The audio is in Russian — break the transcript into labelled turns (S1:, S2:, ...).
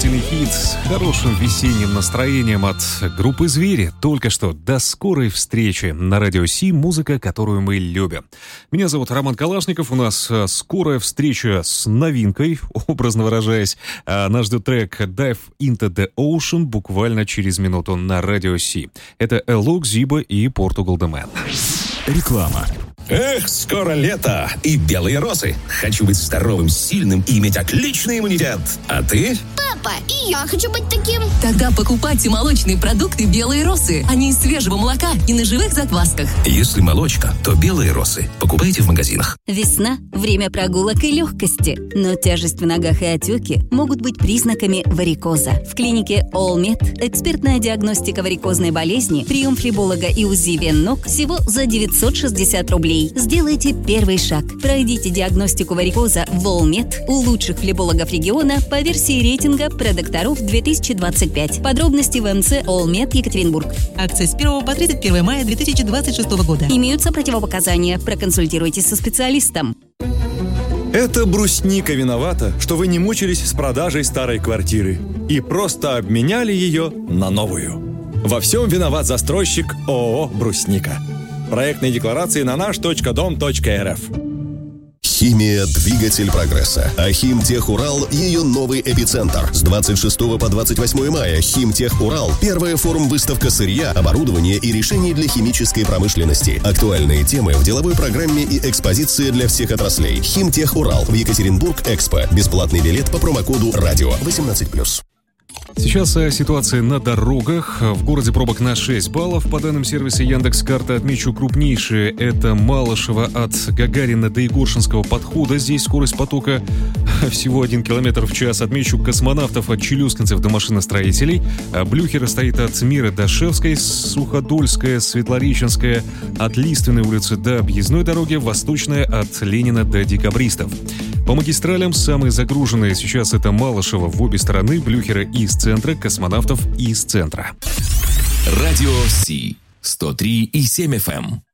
S1: замечательный хит с хорошим весенним настроением от группы «Звери». Только что «До скорой встречи» на радио Си, музыка, которую мы любим. Меня зовут Роман Калашников, у нас скорая встреча с новинкой, образно выражаясь. Нас ждет трек «Dive into the Ocean» буквально через минуту на радио Си. Это Элок, Зиба и Portugal The Man.
S2: Реклама.
S3: Эх, скоро лето и белые розы. Хочу быть здоровым, сильным и иметь отличный иммунитет. А ты?
S4: Папа, и я хочу быть таким.
S5: Тогда покупайте молочные продукты «Белые росы». Они из свежего молока и на живых заквасках.
S3: Если молочка, то белые росы. Покупайте в магазинах.
S6: Весна – время прогулок и легкости. Но тяжесть в ногах и отеки могут быть признаками варикоза. В клинике All-Med экспертная диагностика варикозной болезни, прием флеболога и УЗИ вен ног всего за 960 рублей. Сделайте первый шаг. Пройдите диагностику варикоза в All-Med у лучших флебологов региона по версии рейтинга продокторов 2025. Подробности в МЦ All-Med Екатеринбург.
S7: Акция с 1 по 31 мая 2026 года.
S6: Имеются противопоказания. Проконсультируйтесь со специалистом.
S2: Это брусника виновата, что вы не мучились с продажей старой квартиры и просто обменяли ее на новую. Во всем виноват застройщик ООО «Брусника». Проектные декларации на наш.дом.рф.
S8: Химия – двигатель прогресса. А Химтех-Урал – ее новый эпицентр. С 26 по 28 мая Химтех-Урал – первая форум-выставка сырья, оборудования и решений для химической промышленности. Актуальные темы в деловой программе и экспозиции для всех отраслей. Химтех-Урал в Екатеринбург-Экспо. Бесплатный билет по промокоду «Радио» 18+.
S1: Сейчас о ситуации на дорогах. В городе пробок на 6 баллов. По данным сервиса Яндекс.Карта отмечу крупнейшие. Это Малышево от Гагарина до Егоршинского подхода. Здесь скорость потока всего 1 км в час. Отмечу Космонавтов от Челюскинцев до машиностроителей. Блюхера стоит от Мира до Шевской, Суходольская, Светлореченская, от Лиственной улицы до Объездной дороги, Восточная от Ленина до Декабристов. По магистралям самые загруженные сейчас это Малышево в обе стороны, Блюхера из центра, Космонавтов из центра.
S3: Радио Си 103,7 FM.